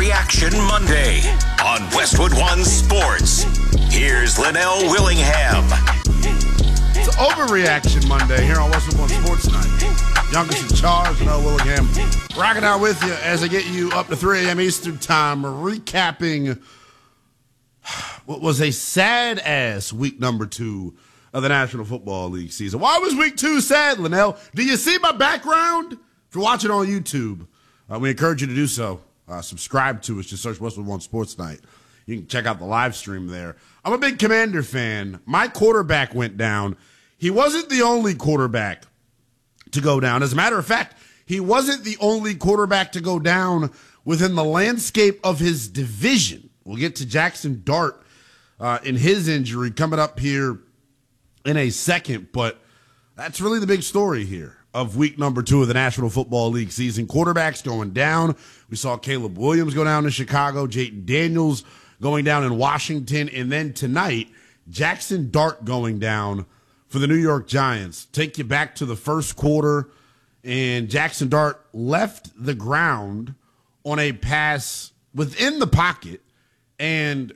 Overreaction Monday on Westwood One Sports. Here's Linnell Willingham. It's Overreaction Monday here on Westwood One Sports tonight. Youngest in charge, Linnell Willingham, rocking out with you as I get you up to 3 a.m. Eastern Time, recapping what was a sad-ass week number 2 of the National Football League season. Why was week 2 sad, Linnell? Do you see my background? If you're watching on YouTube, we encourage you to do so. Subscribe to us. Just search Westwood One Sports Night. You can check out the live stream there. I'm a big Commander fan. My quarterback went down. He wasn't the only quarterback to go down. As a matter of fact, he wasn't the only quarterback to go down within the landscape of his division. We'll get to Jackson Dart in his injury coming up here in a second, but that's really the big story here of week number 2 of the National Football League season. Quarterbacks going down. We saw Caleb Williams go down in Chicago, Jayden Daniels going down in Washington, and then tonight, Jackson Dart going down for the New York Giants. Take you back to the first quarter, and Jackson Dart left the ground on a pass within the pocket, and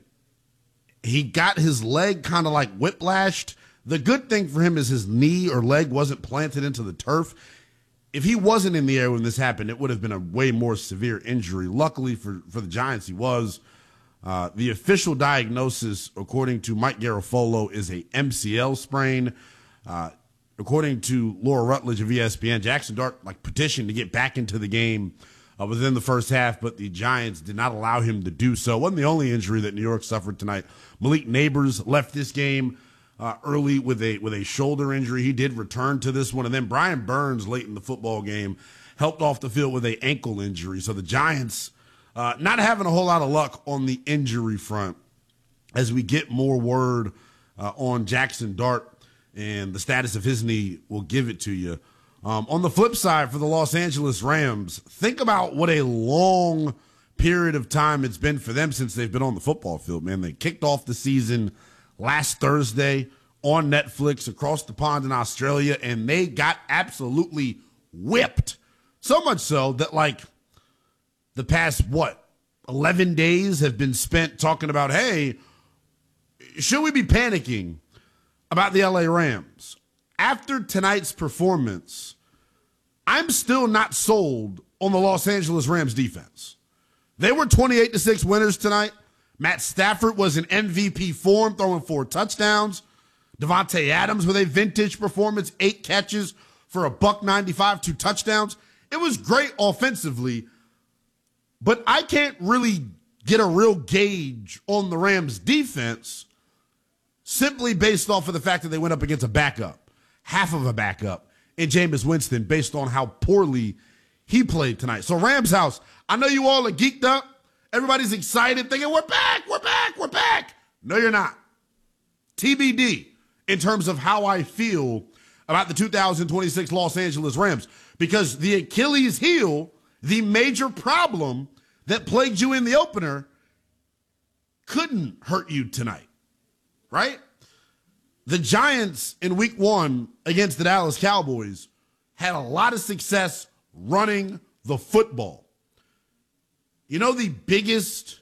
he got his leg kind of like whiplashed. The good thing for him is his knee or leg wasn't planted into the turf. If he wasn't in the air when this happened, it would have been a way more severe injury. Luckily for the Giants, he was. The official diagnosis, according to Mike Garafolo, is a MCL sprain. According to Laura Rutledge of ESPN, Jackson Dart petitioned to get back into the game within the first half, but the Giants did not allow him to do so. It wasn't the only injury that New York suffered tonight. Malik Neighbors left this game early with a shoulder injury. He did return to this one. And then Brian Burns, late in the football game, helped off the field with an ankle injury. So the Giants not having a whole lot of luck on the injury front as we get more word on Jackson Dart and the status of his knee. We'll give it to you. On the flip side, for the Los Angeles Rams, think about what a long period of time it's been for them since they've been on the football field, man. They kicked off the season last Thursday on Netflix across the pond in Australia, and they got absolutely whipped. So much so that, the past, 11 days have been spent talking about, hey, should we be panicking about the LA Rams? After tonight's performance, I'm still not sold on the Los Angeles Rams defense. They were 28-6 winners tonight. Matt Stafford was in MVP form, throwing 4 touchdowns. Devontae Adams with a vintage performance, 8 catches for $195, 2 touchdowns. It was great offensively, but I can't really get a real gauge on the Rams defense simply based off of the fact that they went up against a backup, half of a backup, in Jameis Winston, based on how poorly he played tonight. So Rams house, I know you all are geeked up. Everybody's excited, thinking, we're back, we're back, we're back. No, you're not. TBD in terms of how I feel about the 2026 Los Angeles Rams, because the Achilles heel, the major problem that plagued you in the opener, couldn't hurt you tonight, right? The Giants in week 1 against the Dallas Cowboys had a lot of success running the football. You know the biggest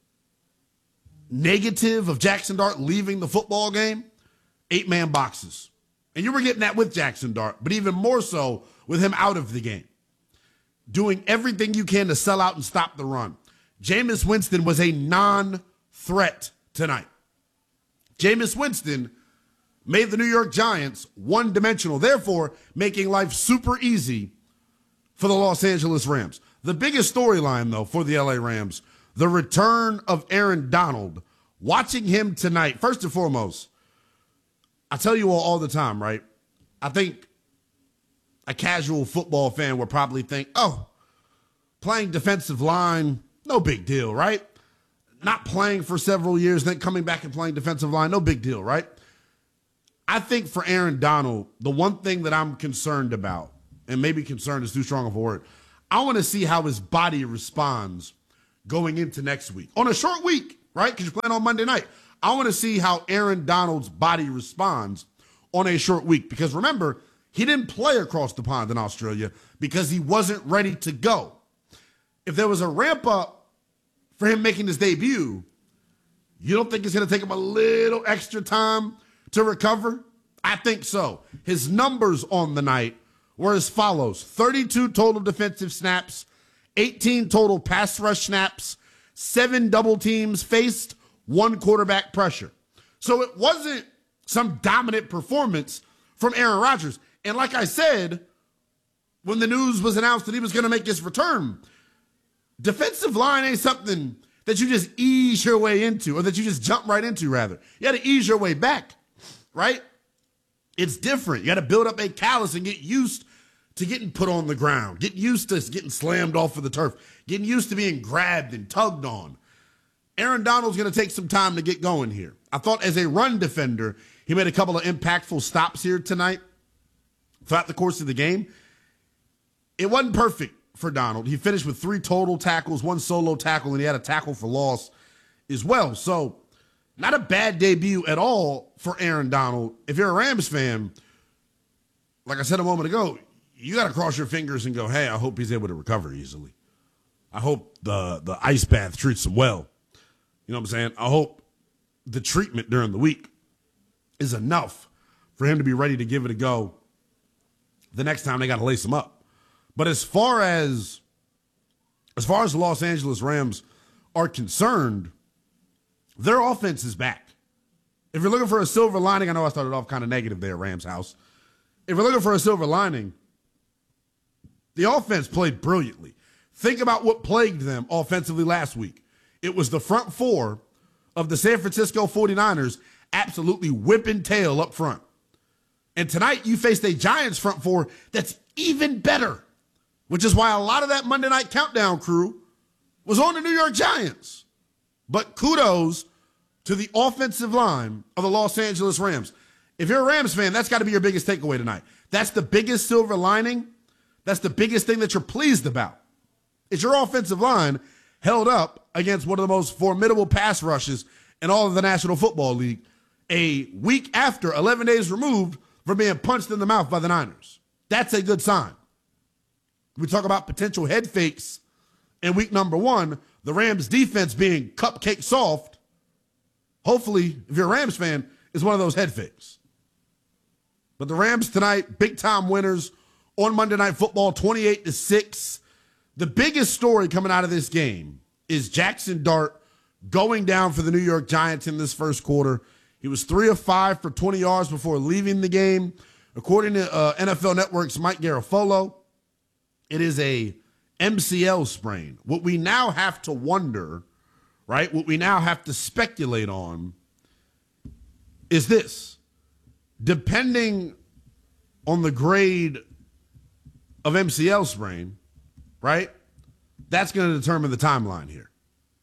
negative of Jackson Dart leaving the football game? 8-man boxes. And you were getting that with Jackson Dart, but even more so with him out of the game. Doing everything you can to sell out and stop the run. Jameis Winston was a non-threat tonight. Jameis Winston made the New York Giants one-dimensional, therefore making life super easy for the Los Angeles Rams. The biggest storyline, though, for the LA Rams, the return of Aaron Donald. Watching him tonight, first and foremost, I tell you all the time, right? I think a casual football fan would probably think, oh, playing defensive line, no big deal, right? Not playing for several years, then coming back and playing defensive line, no big deal, right? I think for Aaron Donald, the one thing that I'm concerned about, and maybe concerned is too strong of a word, I want to see how his body responds going into next week. On a short week, right? Because you're playing on Monday night. I want to see how Aaron Donald's body responds on a short week. Because remember, he didn't play across the pond in Australia because he wasn't ready to go. If there was a ramp up for him making his debut, you don't think it's going to take him a little extra time to recover? I think so. His numbers on the night were as follows: 32 total defensive snaps, 18 total pass rush snaps, 7 double teams faced, 1 quarterback pressure. So it wasn't some dominant performance from Aaron Rodgers. And like I said, when the news was announced that he was going to make his return, defensive line ain't something that you just ease your way into, or that you just jump right into, rather. You got to ease your way back, right? It's different. You got to build up a callus and get used to getting put on the ground, get used to getting slammed off of the turf, getting used to being grabbed and tugged on. Aaron Donald's going to take some time to get going here. I thought as a run defender, he made a couple of impactful stops here tonight throughout the course of the game. It wasn't perfect for Donald. He finished with 3 total tackles, 1 solo tackle, and he had a tackle for loss as well. So not a bad debut at all for Aaron Donald. If you're a Rams fan, like I said a moment ago, you got to cross your fingers and go, hey, I hope he's able to recover easily. I hope the ice bath treats him well. You know what I'm saying? I hope the treatment during the week is enough for him to be ready to give it a go the next time they got to lace him up. But as far as the Los Angeles Rams are concerned, their offense is back. If you're looking for a silver lining, I know I started off kind of negative there, Rams house. If you're looking for a silver lining, the offense played brilliantly. Think about what plagued them offensively last week. It was the front four of the San Francisco 49ers absolutely whipping tail up front. And tonight you faced a Giants front four that's even better, which is why a lot of that Monday Night Countdown crew was on the New York Giants. But kudos to the offensive line of the Los Angeles Rams. If you're a Rams fan, that's got to be your biggest takeaway tonight. That's the biggest silver lining. That's the biggest thing that you're pleased about. Is your offensive line held up against one of the most formidable pass rushes in all of the National Football League a week after, 11 days removed from being punched in the mouth by the Niners. That's a good sign. We talk about potential head fakes in week number 1, the Rams defense being cupcake soft. Hopefully, if you're a Rams fan, it's one of those head fakes. But the Rams tonight, big-time winners on Monday Night Football, 28-6. The biggest story coming out of this game is Jackson Dart going down for the New York Giants in this first quarter. He was 3 of 5 for 20 yards before leaving the game. According to NFL Network's Mike Garafolo, it is a MCL sprain. What we now have to wonder, right, what we now have to speculate on is this. Depending on the grade of MCL sprain, right, that's going to determine the timeline here.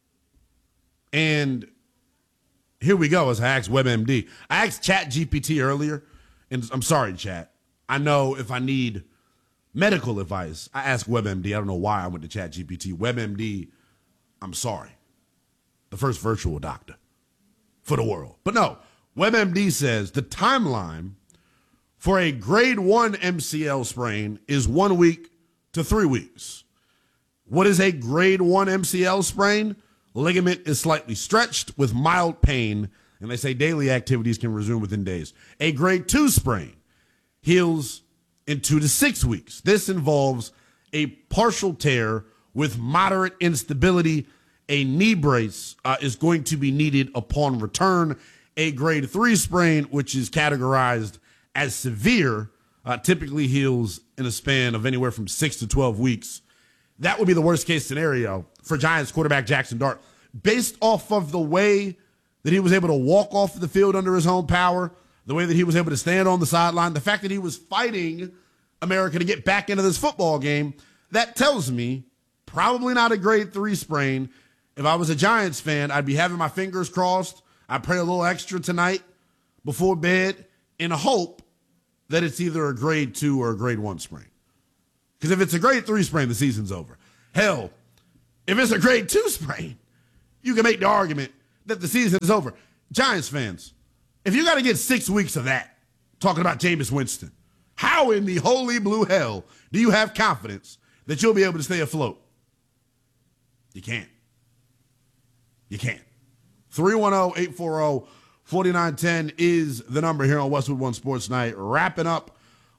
And here we go as I asked WebMD. I asked ChatGPT earlier, and I'm sorry, Chat. I know if I need medical advice, I ask WebMD. I don't know why I went to ChatGPT. WebMD, I'm sorry. The first virtual doctor for the world. But no, WebMD says the timeline for a grade 1 MCL sprain is 1 week to 3 weeks. What is a grade 1 MCL sprain? Ligament is slightly stretched with mild pain, and they say daily activities can resume within days. A grade 2 sprain heals in 2 to 6 weeks. This involves a partial tear with moderate instability. A knee brace is going to be needed upon return. A grade 3 sprain, which is categorized as severe, typically heals in a span of anywhere from 6 to 12 weeks. That would be the worst case scenario for Giants quarterback Jackson Dart. Based off of the way that he was able to walk off the field under his own power, the way that he was able to stand on the sideline, the fact that he was fighting America to get back into this football game, that tells me probably not a grade 3 sprain. If I was a Giants fan, I'd be having my fingers crossed. I'd pray a little extra tonight before bed in hope that it's either a grade 2 or a grade 1 sprain. Because if it's a grade 3 sprain, the season's over. Hell, if it's a grade 2 sprain, you can make the argument that the season is over. Giants fans, if you got to get 6 weeks of that, talking about Jameis Winston, how in the holy blue hell do you have confidence that you'll be able to stay afloat? You can't. You can't. 310-840-4910 is the number here on Westwood One Sports Night. Wrapping up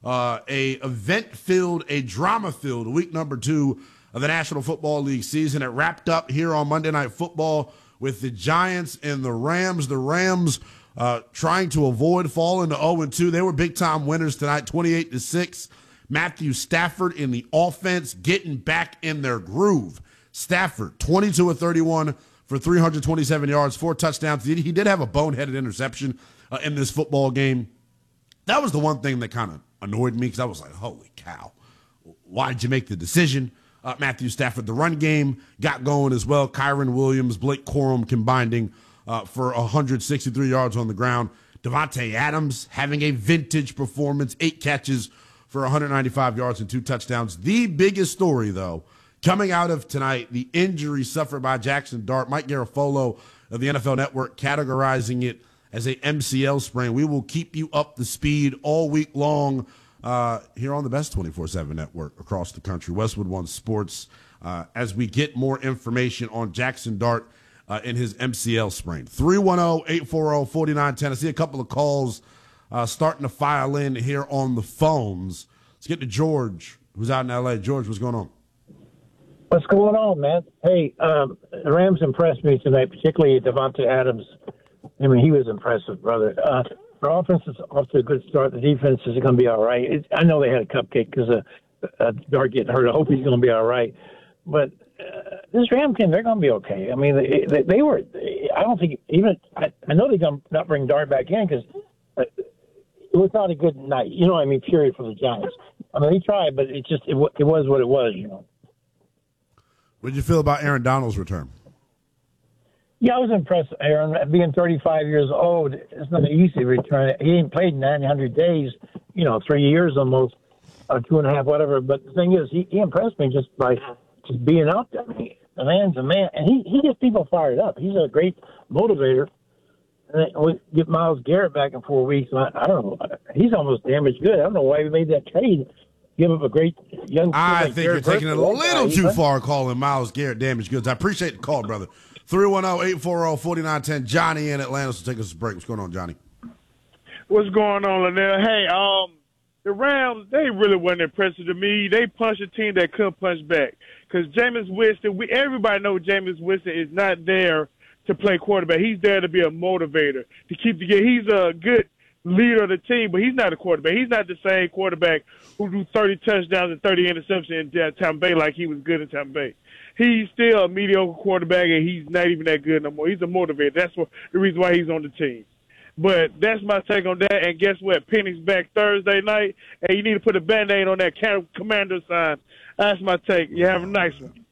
a event-filled, a drama-filled week number 2 of the National Football League season. It wrapped up here on Monday Night Football with the Giants and the Rams. The Rams trying to avoid falling to 0-2. They were big-time winners tonight, 28-6. Matthew Stafford in the offense getting back in their groove. Stafford, 22 of 31 for 327 yards, 4 touchdowns. He did have a boneheaded interception in this football game. That was the one thing that kind of annoyed me because I was like, holy cow, why'd you make the decision? Matthew Stafford, the run game got going as well. Kyron Williams, Blake Corum combining for 163 yards on the ground. Devontae Adams having a vintage performance, 8 catches for 195 yards and 2 touchdowns. The biggest story, though, coming out of tonight, the injury suffered by Jackson Dart. Mike Garafolo of the NFL Network categorizing it as a MCL sprain. We will keep you up to speed all week long here on the best 24/7 network across the country, Westwood One Sports, as we get more information on Jackson Dart and his MCL sprain. 310-840-4910. I see a couple of calls starting to file in here on the phones. Let's get to George, who's out in L.A. George, what's going on? What's going on, man? Hey, the Rams impressed me tonight, particularly Devontae Adams. I mean, he was impressive, brother. Our offense is off to a good start. The defense is going to be all right. I know they had a cupcake because Dart getting hurt. I hope he's going to be all right. But this Ram team, they're going to be okay. I mean, they were. I don't think even. I know they're going to not bring Dart back in because it was not a good night. You know what I mean? Period for the Giants. I mean, they tried, but it was what it was. You know. What did you feel about Aaron Donald's return? Yeah, I was impressed, Aaron. Being 35 years old, it's not easy to return. He ain't played 900 days, 3 years almost, or 2.5, whatever. But the thing is, he impressed me just by just being out there. I mean, the man's a man, and he gets people fired up. He's a great motivator. And we get Myles Garrett back in 4 weeks. I don't know. He's almost damaged good. I don't know why we made that trade. Give up a great young. I think you're taking it a little too far calling Myles Garrett damaged goods. I appreciate the call, brother. 310-840-4910. Johnny in Atlanta. So take us a break. What's going on, Johnny? What's going on, Linnell? Hey, the Rams, they really weren't impressive to me. They punched a team that couldn't punch back. Because Jameis Winston, everybody knows Jameis Winston is not there to play quarterback. He's there to be a motivator, to keep the game. He's a good leader of the team, but he's not a quarterback. He's not the same quarterback who do 30 touchdowns and 30 interceptions in Tampa Bay like he was good in Tampa Bay. He's still a mediocre quarterback, and he's not even that good no more. He's a motivator. That's the reason why he's on the team. But that's my take on that. And guess what? Penny's back Thursday night, and you need to put a Band-Aid on that commander sign. That's my take. You have a nice one.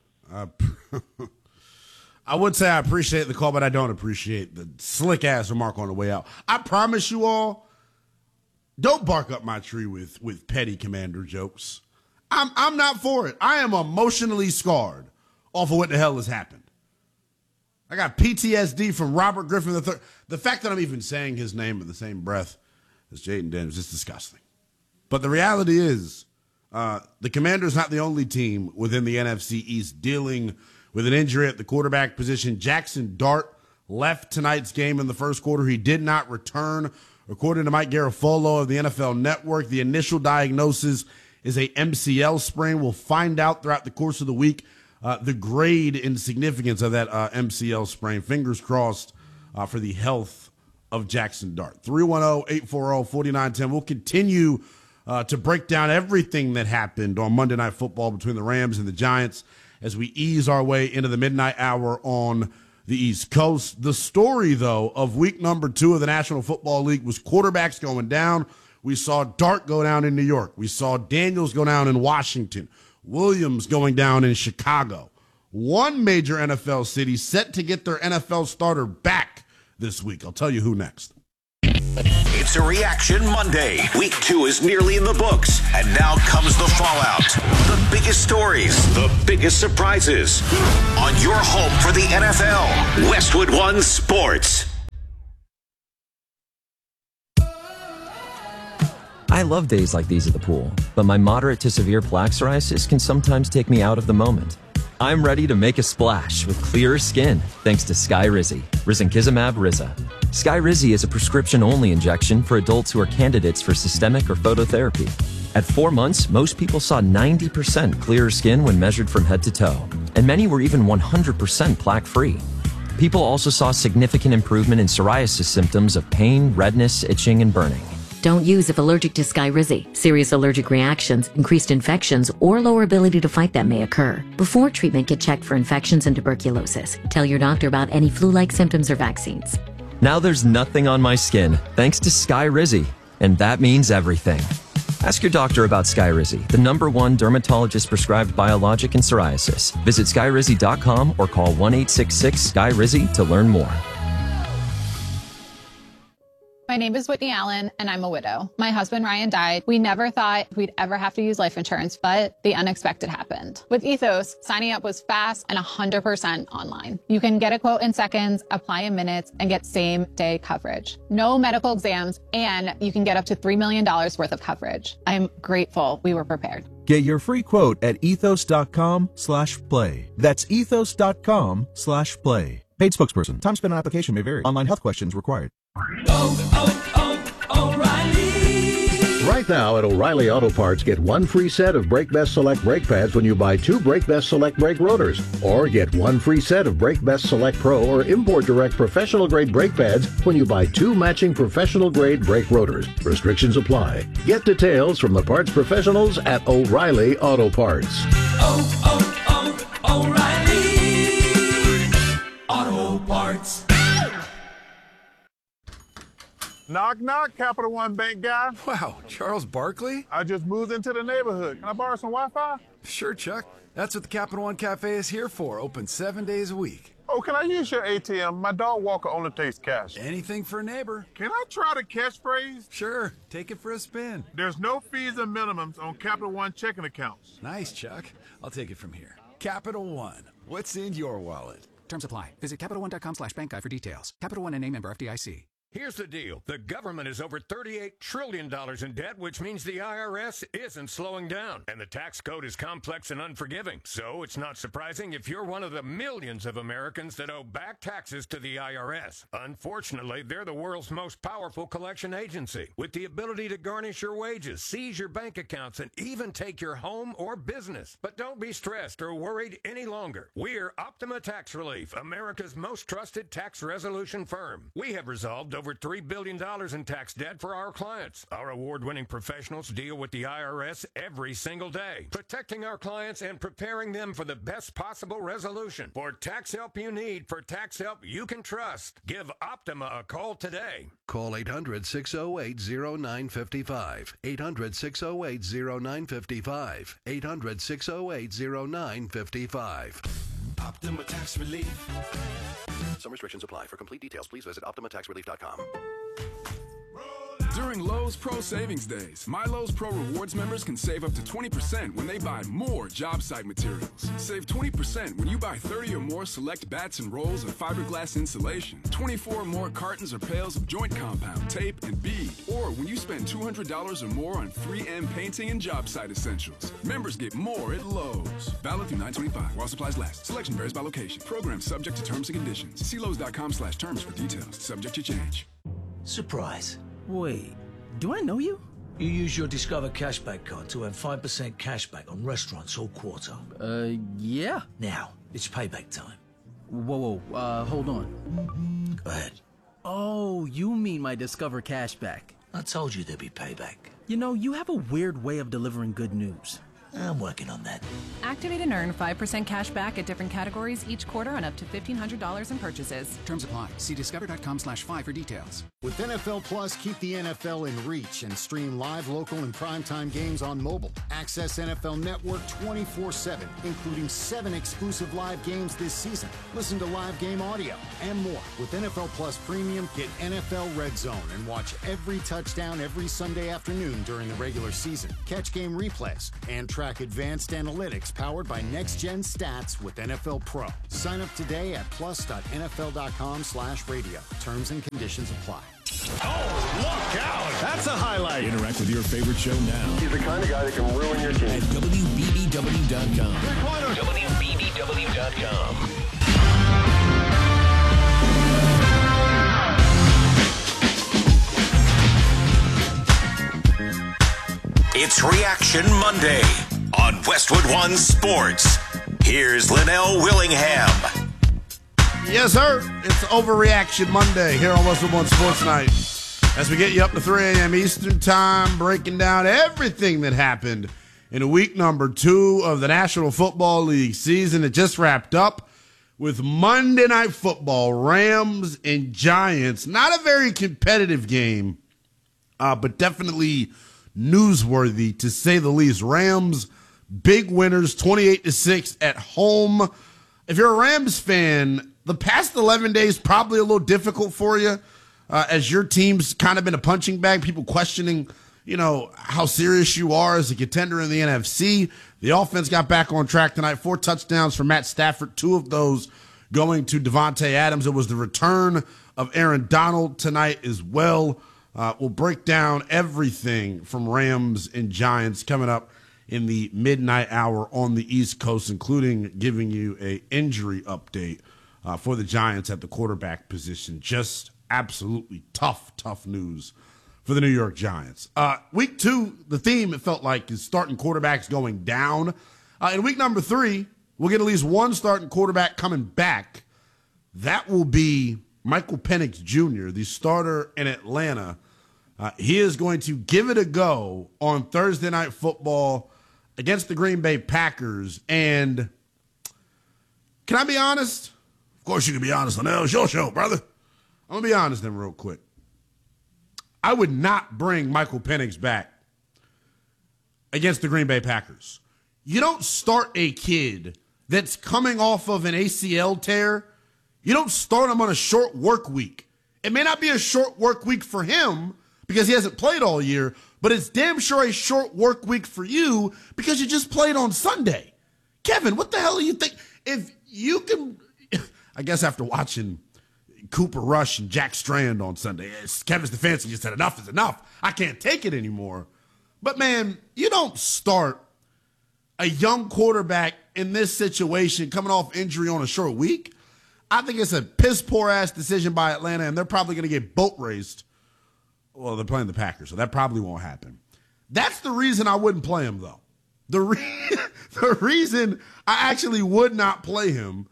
I would say I appreciate the call, but I don't appreciate the slick-ass remark on the way out. I promise you all, don't bark up my tree with petty commander jokes. I'm not for it. I am emotionally scarred off of what the hell has happened. I got PTSD from Robert Griffin III. The fact that I'm even saying his name in the same breath as Jaden Daniels is disgusting. But the reality is, the Commanders not the only team within the NFC East dealing with an injury at the quarterback position. Jackson Dart left tonight's game in the first quarter. He did not return. According to Mike Garafolo of the NFL Network, the initial diagnosis is a MCL sprain. We'll find out throughout the course of the week the grade and significance of that MCL sprain. Fingers crossed for the health of Jackson Dart. 310-840-4910. We'll continue to break down everything that happened on Monday Night Football between the Rams and the Giants as we ease our way into the midnight hour on the East Coast. The story, though, of week number 2 of the National Football League was quarterbacks going down. We saw Dart go down in New York. We saw Daniels go down in Washington. Williams going down in Chicago. One major NFL city set to get their NFL starter back this week. I'll tell you who next. It's a Reaction Monday. Week 2 is nearly in the books, and now comes the fallout. The biggest stories, the biggest surprises. On your home for the NFL, Westwood One Sports. I love days like these at the pool, but my moderate to severe plaque psoriasis can sometimes take me out of the moment. I'm ready to make a splash with clearer skin thanks to Skyrizi, risankizumab Riza. Skyrizi is a prescription-only injection for adults who are candidates for systemic or phototherapy. At 4 months, most people saw 90% clearer skin when measured from head to toe, and many were even 100% plaque-free. People also saw significant improvement in psoriasis symptoms of pain, redness, itching, and burning. Don't use if allergic to Skyrizi. Serious allergic reactions, increased infections, or lower ability to fight them may occur. Before treatment, get checked for infections and tuberculosis. Tell your doctor about any flu-like symptoms or vaccines. Now there's nothing on my skin thanks to Skyrizi, and that means everything. Ask your doctor about Skyrizi, the #1 dermatologist-prescribed biologic in psoriasis. Visit Skyrizi.com or call 1-866-SKYRIZI to learn more. My name is Whitney Allen, and I'm a widow. My husband, Ryan, died. We never thought we'd ever have to use life insurance, but the unexpected happened. With Ethos, signing up was fast and 100% online. You can get a quote in seconds, apply in minutes, and get same-day coverage. No medical exams, and you can get up to $3 million worth of coverage. I'm grateful we were prepared. Get your free quote at ethos.com/play. That's ethos.com/play. Paid spokesperson. Time spent on application may vary. Online health questions required. O'Reilly. Right now at O'Reilly Auto Parts, get one free set of Brake Best Select brake pads when you buy 2 Brake Best Select brake rotors. Or get one free set of Brake Best Select Pro or Import Direct professional grade brake pads when you buy 2 matching professional grade brake rotors. Restrictions apply. Get details from the parts professionals at O'Reilly Auto Parts. O'Reilly Auto Parts. Knock, knock, Capital One Bank guy. Wow, Charles Barkley? I just moved into the neighborhood. Can I borrow some Wi-Fi? Sure, Chuck. That's what the Capital One Cafe is here for, open 7 days a week. Oh, can I use your ATM? My dog Walker only takes cash. Anything for a neighbor. Can I try the catchphrase? Sure, take it for a spin. /There's no fees and minimums on Capital One checking accounts. Nice, Chuck. I'll take it from here. Capital One, what's in your wallet? Terms apply. Visit CapitalOne.com/bankguide for details. Capital One and name member FDIC. Here's the deal. The government is over $38 trillion in debt, which means the IRS isn't slowing down. And the tax code is complex and unforgiving. So it's not surprising if you're one of the millions of Americans that owe back taxes to the IRS. Unfortunately, they're the world's most powerful collection agency, with the ability to garnish your wages, seize your bank accounts, and even take your home or business. But don't be stressed or worried any longer. We're Optima Tax Relief, America's most trusted tax resolution firm. We have resolved over $3 billion in tax debt for our clients. Our award-winning professionals deal with the IRS every single day, protecting our clients and preparing them for the best possible resolution. For tax help you need, for tax help you can trust, give Optima a call today. Call 800-608-0955. 800-608-0955. 800-608-0955. Optima Tax Relief. Some restrictions apply. For complete details, please visit OptimaTaxRelief.com. During Lowe's Pro Savings Days, My Lowe's Pro Rewards members can save up to 20% when they buy more job site materials. Save 20% when you buy 30 or more select bats and rolls of fiberglass insulation, 24 or more cartons or pails of joint compound, tape, and bead, or when you spend $200 or more on 3M painting and job site essentials. Members get more at Lowe's. Valid through 9/25 while supplies last. Selection varies by location. Program subject to terms and conditions. See Lowe's.com/terms for details. Subject to change. Surprise. Wait, do I know you? You use your Discover Cashback card to earn 5% cashback on restaurants all quarter. Yeah. Now, it's payback time. Whoa, hold on. Go ahead. Oh, you mean my Discover Cashback. I told you there'd be payback. You know, you have a weird way of delivering good news. I'm working on that. Activate and earn 5% cash back at different categories each quarter on up to $1,500 in purchases. Terms apply. See discover.com/5 for details. With NFL Plus, keep the NFL in reach and stream live, local, and primetime games on mobile. Access NFL Network 24/7, including 7 exclusive live games this season. Listen to live game audio and more. With NFL Plus Premium, get NFL Red Zone and watch every touchdown every Sunday afternoon during the regular season. Catch game replays and track advanced analytics powered by next-gen stats with NFL Pro. Sign up today at plus.nfl.com/radio. Terms and conditions apply. Oh, look out! That's a highlight. Interact with your favorite show now. He's the kind of guy that can ruin your team. At WBBW.com. WBBW. VFW.com. It's Reaction Monday on Westwood One Sports. Here's Linnell Willingham. Yes, sir. It's Overreaction Monday here on Westwood One Sports Night. As we get you up to 3 a.m. Eastern Time, breaking down everything that happened in week number 2 of the National Football League season. It just wrapped up with Monday Night Football, Rams and Giants. Not a very competitive game, but definitely newsworthy to say the least. Rams, big winners, 28-6 at home. If you're a Rams fan, the past 11 days probably a little difficult for you as your team's kind of been a punching bag. People questioning, how serious you are as a contender in the NFC. The offense got back on track tonight. 4 touchdowns for Matt Stafford, 2 of those going to Devontae Adams. It was the return of Aaron Donald tonight as well. We'll break down everything from Rams and Giants coming up in the midnight hour on the East Coast, including giving you an injury update for the Giants at the quarterback position. Just absolutely tough news for the New York Giants. Week 2, the theme, it felt like, is starting quarterbacks going down. In week number 3, we'll get at least one starting quarterback coming back. That will be Michael Penix Jr., the starter in Atlanta. He is going to give it a go on Thursday Night Football against the Green Bay Packers. And can I be honest? Of course you can be honest, Linnell. It's your show, brother. I'm going to be honest then real quick. I would not bring Michael Penix back against the Green Bay Packers. You don't start a kid that's coming off of an ACL tear. You don't start him on a short work week. It may not be a short work week for him because he hasn't played all year, but it's damn sure a short work week for you because you just played on Sunday. Kevin, what the hell do you think? If you can, I guess after watching Cooper Rush and Jack Strand on Sunday, Kevin Stefanski just said enough is enough. I can't take it anymore. But, man, you don't start a young quarterback in this situation coming off injury on a short week. I think it's a piss-poor-ass decision by Atlanta, and they're probably going to get boat raced. Well, they're playing the Packers, so that probably won't happen. That's the reason I wouldn't play him, though. The reason I actually would not play him,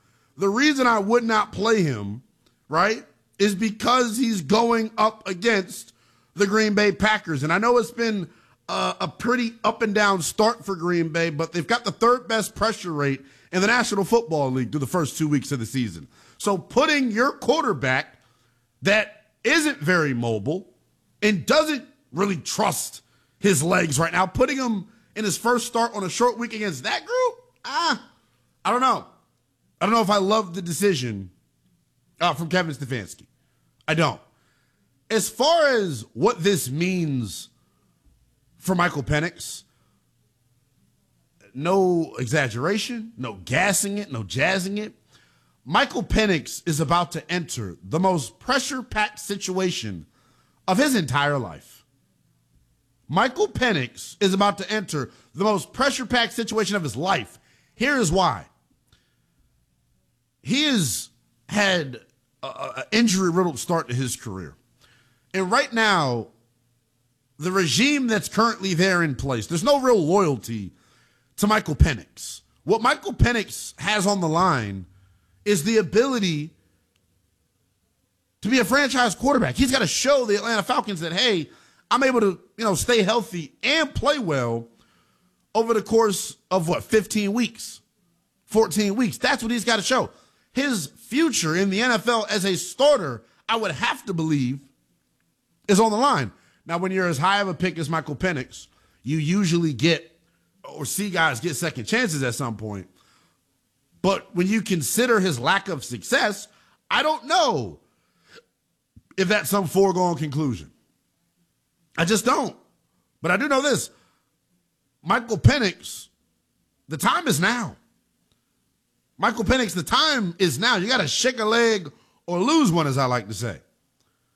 right, is because he's going up against the Green Bay Packers. And I know it's been a pretty up-and-down start for Green Bay, but they've got the 3rd best pressure rate in the National Football League through the first 2 weeks of the season. So putting your quarterback that isn't very mobile and doesn't really trust his legs right now, putting him in his first start on a short week against that group, I don't know. I don't know if I love the decision from Kevin Stefanski. I don't. As far as what this means for Michael Penix, no exaggeration, no gassing it, no jazzing it. Michael Penix is about to enter the most pressure-packed situation of his entire life. Michael Penix is about to enter the most pressure-packed situation of his life. Here is why. He has had an injury-riddled start to his career. And right now, the regime that's currently there in place, there's no real loyalty to Michael Penix. What Michael Penix has on the line is the ability to be a franchise quarterback. He's got to show the Atlanta Falcons that, hey, I'm able to, stay healthy and play well over the course of 15 weeks, 14 weeks. That's what he's got to show. His future in the NFL as a starter, I would have to believe, is on the line. Now, when you're as high of a pick as Michael Penix, you usually get or see guys get second chances at some point. But when you consider his lack of success, I don't know if that's some foregone conclusion. I just don't. But I do know this. Michael Penix, the time is now. Michael Penix, the time is now. You got to shake a leg or lose one, as I like to say.